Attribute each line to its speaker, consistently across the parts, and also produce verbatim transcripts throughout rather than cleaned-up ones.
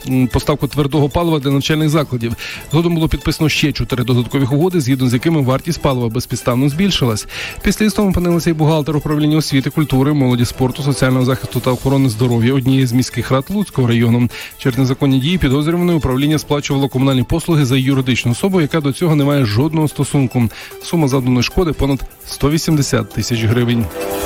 Speaker 1: поставку твердого палива для навчальних закладів. Згодом було підписано ще чотири додаткових угоди, згідно з якими вартість палива безпідставно збільшилась. Після істому опинилися і бухгалтер управління освіти, культури, молоді, спорту, соціального захисту та охорони здоров'я однієї з міських рад Луцького району. Через незаконні дії підозрюваної управління сплачувало комунальні послуги за юридичну особу, яка до цього не має жодного стосунку. Сума завданої шкоди понад сто вісімдесят тисяч гривень.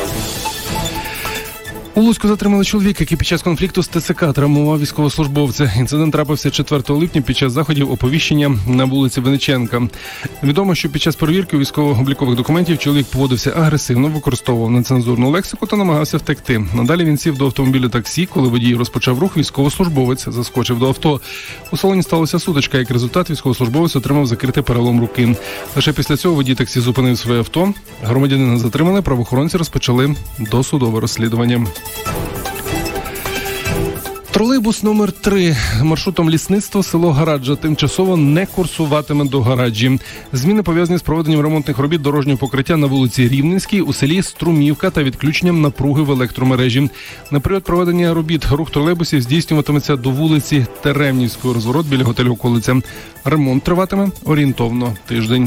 Speaker 1: У Луцьку затримали чоловіка, який під час конфлікту з ТЦК травмував військовослужбовця. Інцидент трапився четвертого липня під час заходів оповіщення на вулиці Винниченка. Відомо, що під час перевірки військово-облікових документів чоловік поводився агресивно, використовував нецензурну лексику та намагався втекти. Надалі він сів до автомобіля таксі. Коли водій розпочав рух, військовослужбовець заскочив до авто. У салоні сталася сутичка. Як результат, військовослужбовець отримав закритий перелом руки. Лише після цього водій таксі зупинив своє авто. Громадянина затримали, правоохоронці розпочали досудове розслідування. Тролейбус номер три маршрутом Лісництво, село Гараджа тимчасово не курсуватиме до Гараджі. Зміни пов'язані з проведенням ремонтних робіт дорожнього покриття на вулиці Рівненській, у селі Струмівка та відключенням напруги в електромережі. На період проведення робіт рух тролейбусів здійснюватиметься до вулиці Теремнівської, розворот біля готелю «Околиця». Ремонт триватиме орієнтовно тиждень.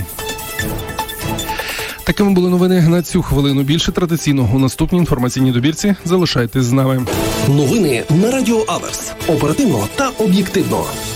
Speaker 1: Такими були новини на цю хвилину. Більше традиційно у наступній інформаційній добірці. Залишайтесь з нами.
Speaker 2: Новини на Радіо Аверс. Оперативно та об'єктивно.